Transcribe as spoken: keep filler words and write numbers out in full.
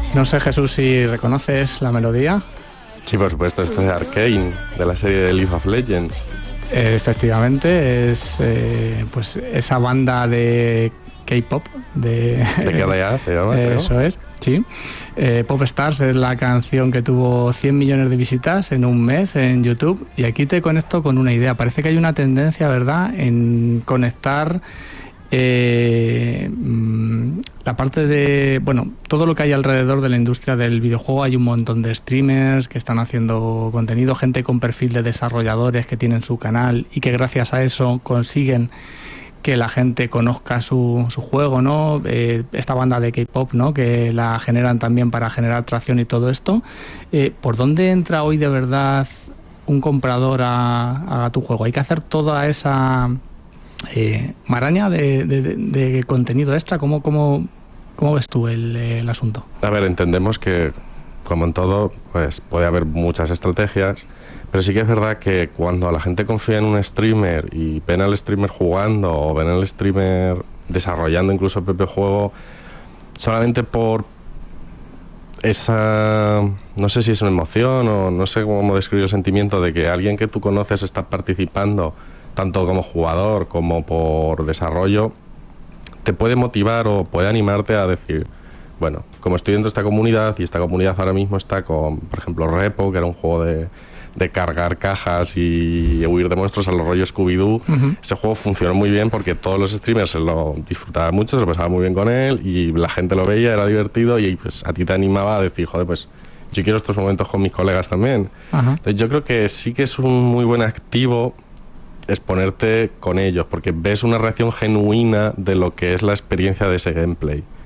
No sé, Jesús, si reconoces la melodía. Sí, por supuesto, esto es de Arcane, de la serie de League of Legends. Eh, efectivamente, es eh, pues esa banda de K-pop. De, ¿De qué allá se llama? eh, eso es, sí. Eh, Pop Stars es la canción que tuvo cien millones de visitas en un mes en YouTube. Y aquí te conecto con una idea. Parece que hay una tendencia, ¿verdad?, en conectar Eh, la parte de, bueno, todo lo que hay alrededor de la industria del videojuego. Hay un montón de streamers que están haciendo contenido, gente con perfil de desarrolladores que tienen su canal y que gracias a eso consiguen que la gente conozca su, su juego, ¿no? Eh, esta banda de K-pop, ¿no?, que la generan también para generar tracción y todo esto. Eh, ¿Por dónde entra hoy de verdad un comprador a, a tu juego? Hay que hacer toda esa Eh, maraña de, de, de contenido extra. ¿Cómo, cómo, cómo ves tú el, el asunto? A ver, entendemos que, como en todo, pues puede haber muchas estrategias, pero sí que es verdad que cuando la gente confía en un streamer y ven al streamer jugando o ven al streamer desarrollando incluso el propio juego, solamente por esa, no sé si es una emoción o no sé cómo describir el sentimiento de que alguien que tú conoces está participando tanto como jugador como por desarrollo, te puede motivar o puede animarte a decir, bueno, como estoy dentro de esta comunidad y esta comunidad ahora mismo está con, por ejemplo, Repo, que era un juego de, de cargar cajas y huir de monstruos a los rollos Scooby-Doo. Uh-huh. Ese juego funcionó muy bien porque todos los streamers se lo disfrutaban mucho, se lo pasaban muy bien con él y la gente lo veía, era divertido y pues a ti te animaba a decir, joder, pues yo quiero estos momentos con mis colegas también. Uh-huh. Entonces yo creo que sí que es un muy buen activo exponerte con ellos, porque ves una reacción genuina de lo que es la experiencia de ese gameplay.